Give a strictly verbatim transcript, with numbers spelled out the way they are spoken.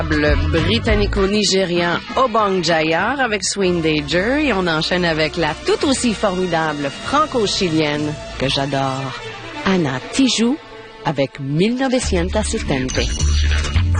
britannico-nigérian Obong Jayar avec Swing Danger et on enchaîne avec la tout aussi formidable franco-chilienne que j'adore, Ana Tijoux avec mille neuf cent soixante.